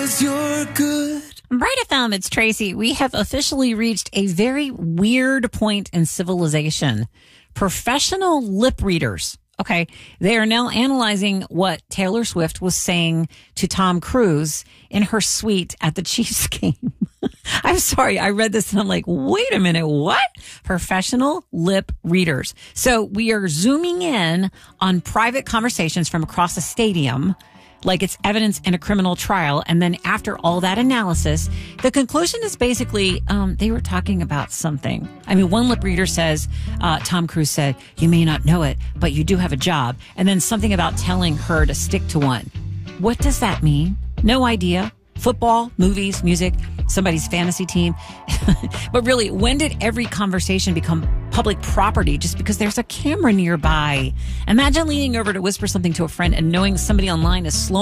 'cause you're good. Bright FM, it's Tracy. We have officially reached a very weird point in civilization. Professional lip readers. Okay. They are now analyzing what Taylor Swift was saying to Tom Cruise in her suite at the Chiefs game. I'm sorry. I read this and I'm like, wait a minute. What? Professional lip readers. So we are zooming in on private conversations from across a stadium, like it's evidence in a criminal trial. And then after all that analysis, the conclusion is basically they were talking about something. I mean, one lip reader says, Tom Cruise said, you may not know it, but you do have a job. And then something about telling her to stick to one. What does that mean? No idea. Football, movies, music, somebody's fantasy team. But really, when did every conversation become public property just because there's a camera nearby? Imagine leaning over to whisper something to a friend and knowing somebody online is slowing